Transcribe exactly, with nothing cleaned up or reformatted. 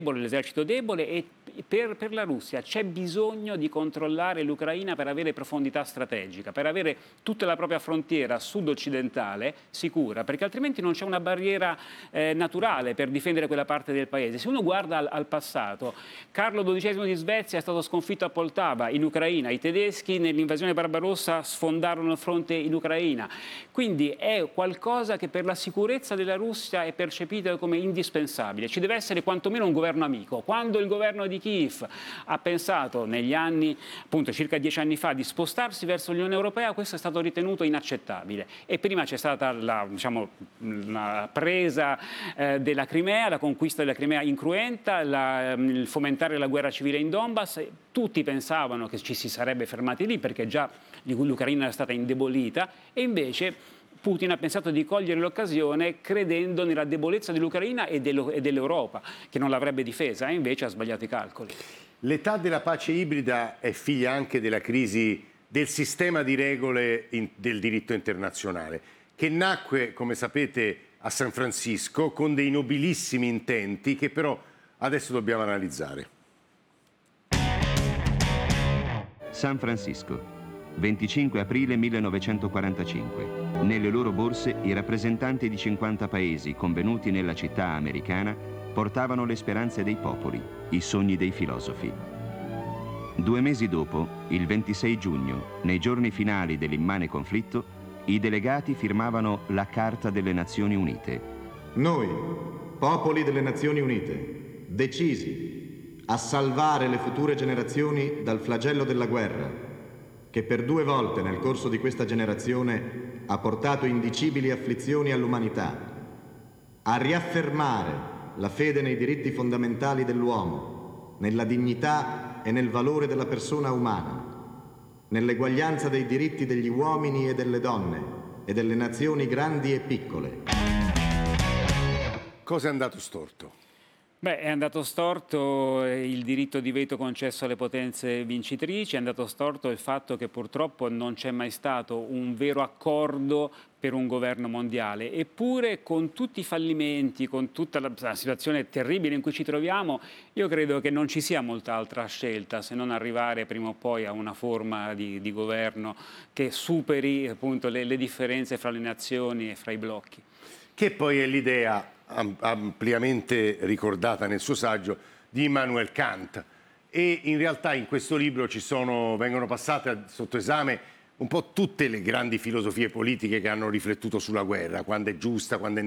l'esercito debole e per, per la Russia c'è bisogno di controllare l'Ucraina per avere profondità strategica, per avere tutta la propria frontiera sud-occidentale sicura, perché altrimenti non c'è una barriera eh, naturale per difendere quella parte del paese. Se uno guarda al, al passato, Carlo dodicesimo di Svezia è stato sconfitto a Poltava, in Ucraina, i tedeschi nell'invasione barbarossa sfondarono il fronte in Ucraina, quindi è qualcosa che per la sicurezza della Russia è percepito come indispensabile. Ci deve essere quantomeno un governo amico. Quando il governo di Kiev ha pensato negli anni, appunto circa dieci anni fa, di spostarsi verso l'Unione Europea, questo è stato ritenuto inaccettabile. E prima c'è stata la, diciamo, la presa eh, della Crimea, la conquista della Crimea incruenta, la, il fomentare la guerra civile in Donbass. Tutti pensavano che ci si sarebbe fermati lì perché già l'Ucraina era stata indebolita e invece Putin ha pensato di cogliere l'occasione credendo nella debolezza dell'Ucraina e dell'Europa, che non l'avrebbe difesa, e invece ha sbagliato i calcoli. L'età della pace ibrida è figlia anche della crisi del sistema di regole in, del diritto internazionale, che nacque, come sapete, a San Francisco con dei nobilissimi intenti che però adesso dobbiamo analizzare. San Francisco, venticinque aprile millenovecentoquarantacinque. Nelle loro borse i rappresentanti di cinquanta paesi convenuti nella città americana portavano le speranze dei popoli, i sogni dei filosofi. Due mesi dopo, il ventisei giugno, nei giorni finali dell'immane conflitto, i delegati firmavano la Carta delle Nazioni Unite. Noi, popoli delle Nazioni Unite, decisi a salvare le future generazioni dal flagello della guerra, che per due volte nel corso di questa generazione ha portato indicibili afflizioni all'umanità, a riaffermare la fede nei diritti fondamentali dell'uomo, nella dignità e nel valore della persona umana, nell'eguaglianza dei diritti degli uomini e delle donne e delle nazioni grandi e piccole. Cosa è andato storto? Beh, è andato storto il diritto di veto concesso alle potenze vincitrici, è andato storto il fatto che purtroppo non c'è mai stato un vero accordo per un governo mondiale. Eppure, con tutti i fallimenti, con tutta la, la situazione terribile in cui ci troviamo, io credo che non ci sia molta altra scelta se non arrivare prima o poi a una forma di, di governo che superi appunto le, le differenze fra le nazioni e fra i blocchi. Che poi è l'idea ampiamente ricordata nel suo saggio di Immanuel Kant, e in realtà in questo libro ci sono, vengono passate sotto esame un po' tutte le grandi filosofie politiche che hanno riflettuto sulla guerra, quando è giusta, quando è